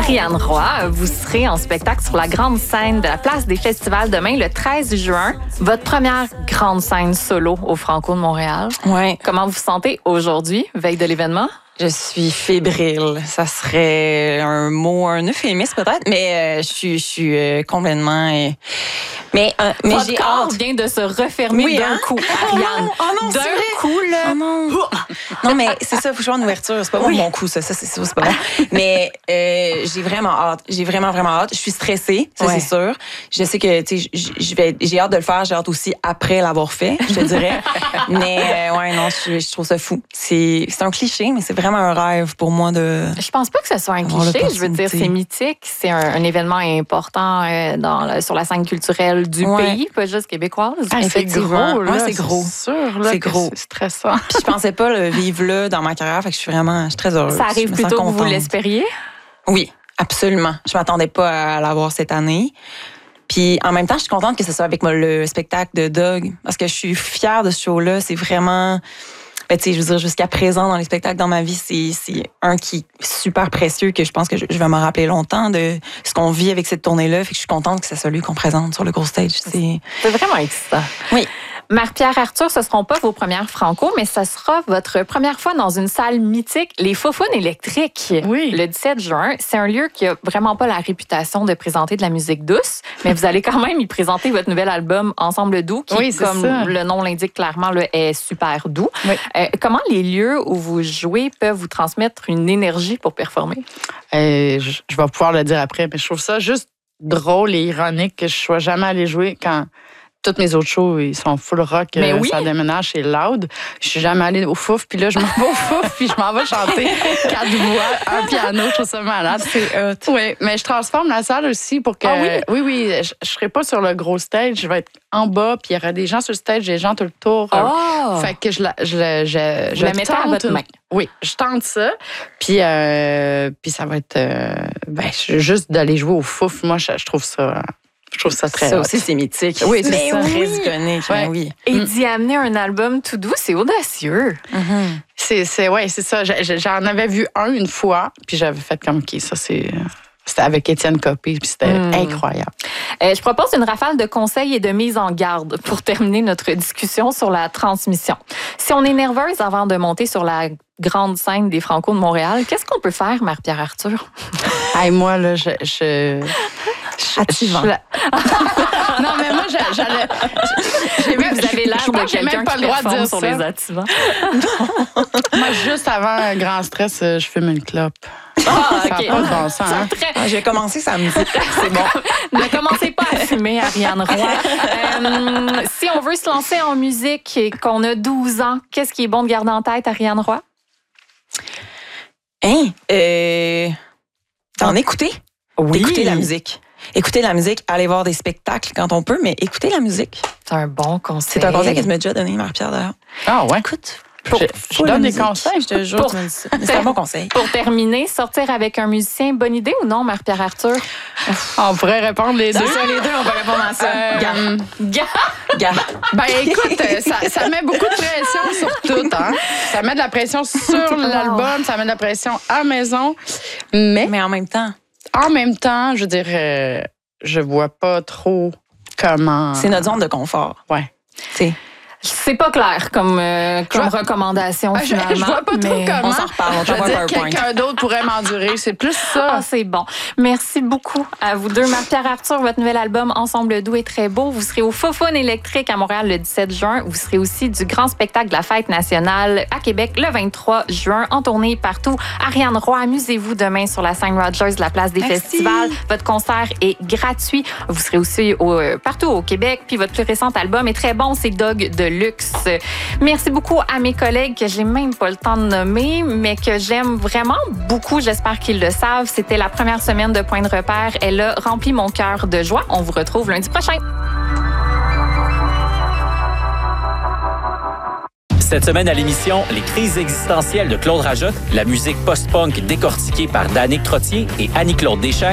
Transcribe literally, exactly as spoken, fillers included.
Ariane Roy, vous serez en spectacle sur la grande scène de la Place des Festivals demain, le treize juin. Votre première grande scène solo au Franco de Montréal. Ouais. Comment vous vous sentez aujourd'hui, veille de l'événement? Je suis fébrile. Ça serait un mot, un euphémisme peut-être, mais euh, je suis, je suis euh, complètement. Euh, mais euh, mais Votre j'ai corps hâte. vient de se refermer Oui, d'un hein? coup, Oh Ariane. non, oh non, c'est d'un vrai. coup, là. Oh non. Non, mais c'est ça, il faut que je fasse une ouverture. C'est pas bon, Oui. mon coup, ça. Ça, c'est ça, c'est pas bon. Mais euh, j'ai vraiment hâte. J'ai vraiment, vraiment hâte. Je suis stressée, ça, Ouais. c'est sûr. Je sais que, tu sais, je- je vais, j'ai hâte de le faire. J'ai hâte aussi après l'avoir fait, je te dirais. Mais, euh, ouais, non, je, je trouve ça fou. C'est, c'est un cliché, mais c'est vraiment un rêve pour moi de. Je pense pas que ce soit un Avoir cliché. Je veux dire, l'opportunité. c'est mythique. C'est un, un événement important euh, dans le- sur la scène culturelle du Ouais. pays, pas juste québécoise. Ah, c'est Effectivement. gros, là. Ouais, c'est gros. sûr, là, C'est que gros. C'est stressant. Puis je pensais pas le vivre là dans ma carrière, fait que je suis vraiment, je suis très heureuse. Ça arrive Je me plus sens tôt que vous contente. l'espériez? Oui, absolument. Je m'attendais pas à l'avoir cette année. Puis en même temps, je suis contente que ce soit avec moi, le spectacle de Doug, parce que je suis fière de ce show-là. C'est vraiment, ben, tu sais, je veux dire, jusqu'à présent dans les spectacles dans ma vie, c'est, c'est un qui est super précieux que je pense que je, je vais me rappeler longtemps de ce qu'on vit avec cette tournée-là. Fait que je suis contente que c'est celui qu'on présente sur le gros stage. C'est... C'est vraiment excitant. Oui. Marie-Pierre Arthur, ce ne seront pas vos premières Franco, mais ce sera votre première fois dans une salle mythique, les Faufounes électriques. Oui. Le dix-sept juin. C'est un lieu qui a vraiment pas la réputation de présenter de la musique douce, mais vous allez quand même y présenter votre nouvel album Ensemble doux, qui, Oui, c'est comme ça. le nom l'indique clairement, là, est super doux. Oui. Euh, comment les lieux où vous jouez peuvent vous transmettre une énergie pour performer? Euh, je, je vais pouvoir le dire après, mais je trouve ça juste drôle et ironique que je sois jamais allée jouer quand toutes mes autres shows, ils sont full rock, Mais euh, oui. ça déménage, c'est loud. Je suis jamais allée au Fouf, puis là, je m'en vais au Fouf, puis je m'en vais chanter quatre voix, un piano, je trouve ça malade. C'est hot. Oui, mais je transforme la salle aussi pour que... Ah oui? oui, oui, je ne serai pas sur le gros stage, je vais être en bas, puis il y aura des gens sur le stage, des gens tout le tour. Oh! Fait que je la, je, la- je, Vous je la mettez à tente votre une- main. Oui, je tente ça. Puis, euh, puis ça va être... euh, ben, juste d'aller jouer au Fouf, moi, je, je trouve ça... Je trouve ça très Ça hot. aussi, c'est mythique. Oui, c'est Mais ça. très iconique. Ouais. mais oui. Et Mm. d'y amener un album tout doux, c'est audacieux. Mhm. C'est, c'est, ouais, c'est ça. J'ai- j'ai- J'en avais vu un une fois, puis j'avais fait comme, OK, ça, c'est... C'était avec Étienne Copé, puis c'était Mm. incroyable. Euh, je propose une rafale de conseils et de mise en garde pour terminer notre discussion sur la transmission. Si on est nerveuse avant de monter sur la grande scène des Franco de Montréal, qu'est-ce qu'on peut faire, Marie-Pierre Arthur? Hey, moi, là, je... je, je Attivant. je- non, mais moi, j'a- j'allais... j'ai même- Vous avez l'air je pense de que j'ai quelqu'un même pas qui le droit de performe dire sur ça. les activants. Moi, juste avant un grand stress, euh, je fume une clope. Ah, Ça n'a OK. pas de bon sens, hein? Très- Ah, j'ai commencé samedi. C'est bon. Ne commencez pas à fumer, Ariane Roy. Euh, si on veut se lancer en musique et qu'on a douze ans, qu'est-ce qui est bon de garder en tête, Ariane Roy? Hein? Euh... D'en écouter. Oui. Écouter la musique. Écouter la musique, aller voir des spectacles quand on peut, mais écouter la musique. C'est un bon conseil. C'est un conseil que tu m'as déjà donné, Marie-Pierre, d'ailleurs. Ah ouais? Écoute, Je, je donne des conseils. je te jure. Pour- tu m'as dit ça. Mais c'est un bon conseil. Pour terminer, sortir avec un musicien, bonne idée ou non, Marie-Pierre Arthur? On pourrait répondre les deux. C'est ça, les deux, on peut répondre à ça. Euh, Gars, Gars! gars. Ben écoute, euh, ça, ça met beaucoup de pression sur tout. Hein? Ça met de la pression sur l'album, ça met de la pression à la maison. Mais Mais en même temps, en même temps, je veux dire, euh, je vois pas trop comment... c'est notre zone de confort. Ouais. Tu sais, C'est pas clair comme, euh, comme vois- recommandation, Ah, je, finalement. je vois pas trop mais- comment. on s'en reparle, on Je veux t'envoie un dire, PowerPoint. quelqu'un d'autre pourrait m'endurer. C'est plus ça. Ah, c'est bon. Merci beaucoup à vous deux. Marie-Pierre Arthur, votre nouvel album Ensemble doux est très beau. Vous serez au Faufounes électrique à Montréal le dix-sept juin. Vous serez aussi du grand spectacle de la Fête nationale à Québec le vingt-trois juin, en tournée partout. Ariane Roy, amusez-vous demain sur la scène Rogers de la Place des Merci. Festivals. Votre concert est gratuit. Vous serez aussi au- euh, partout au Québec. Puis votre plus récent album est très bon, c'est Dog de luxe. Merci beaucoup à mes collègues que j'ai même pas le temps de nommer, mais que j'aime vraiment beaucoup. J'espère qu'ils le savent. C'était la première semaine de Point de repère. Elle a rempli mon cœur de joie. On vous retrouve lundi prochain. Cette semaine à l'émission, les crises existentielles de Claude Rajotte, la musique post-punk décortiquée par Danick Trottier et Annie-Claude Deschênes,